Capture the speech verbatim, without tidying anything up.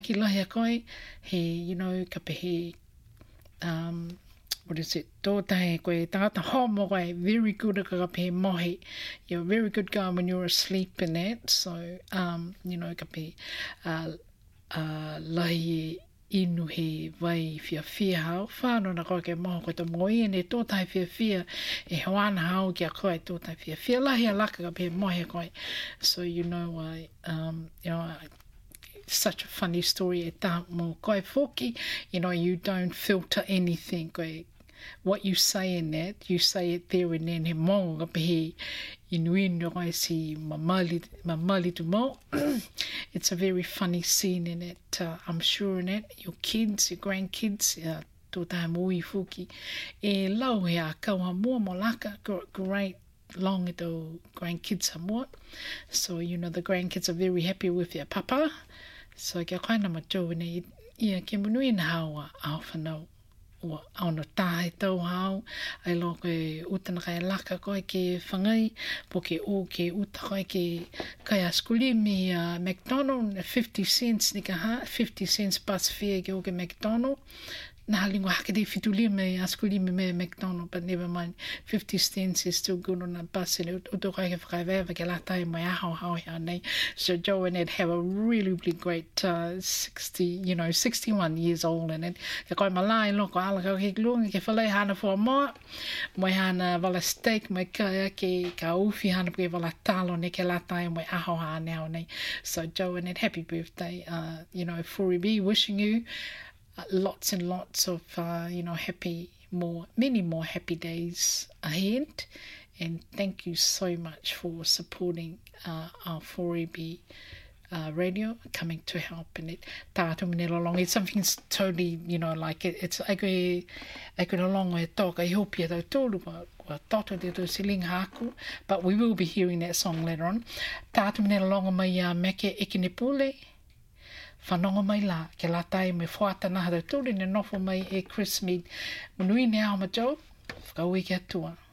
ki lahi a koe, he, you know, ka pehe, um, what is it, tō tahe koe, tangata homo koe, very good a ka pehe mohi. You're a very good guy when you're asleep and that, so, um, you know, ka pehe, uh, uh, lahi inu he vai fia fia hao, whāno na koe ke moho koe to moi, e tō tahe fia fia, e hoana hao ki a koe tō tahe fia fia, lahi a laka ka pehe mohi a koe. So, you know, I, um, you know, I, such a funny story e tā mo koe foki, you know, you don't filter anything, koe, what you say in that, you say it there and then, he monga pehe inuinu koe si mamali, mamali tu mo. It's a very funny scene in it, uh, I'm sure in it, your kids, your grandkids, uh, tō tae mui fuki, e lau he a kaua mua mo laka, great long e tō grandkids are so, you know, the grandkids are very happy with their papa. So kia kaina matou nei ia ke munui na hawa au whanau o ono tae tau hao ai lo ke utana kai laka koe ke whangai po ke o ke uta koe ke kai askuli mi uh, McDonald fifty cents ni ka ha fifty cents bus fare ke o ke McDonald na halingo hake de fituli me askuli me me McDonald, but never mind, fifty cents is still good on a bus and uto kai ke whakaiwewa ke la tai mai aho hao hea nei. So Joe and Ed have a really, really great uh, sixty, you know, sixty-one years old and it. Ke koe malai loko ala kau ke glunga ke whalai hana for a moa, mai hana wala steak mai kaya ke ka uwhi hana ke wala talo ne ke la tai mai aho hea neo nei. So Joe and Ed, happy birthday, uh, you know, Furi B, wishing you Uh, lots and lots of, uh, you know, happy, more, many more happy days ahead. And thank you so much for supporting uh, our four E B uh, radio, coming to help in it. Tātou minero long. It's something totally, you know, like it, it's a koe, a koe long e toka i hopi e tau tōru wa, wa toto te tō siling haku, but we will be hearing that song later on. Tātou minero long mai a meke Ekenepule. Whanonga mai la, ke la tai me whuata naha tau tūri ne nofo mai e Chris Mead. Munui ne ao ma Joe, whakau i ki atua.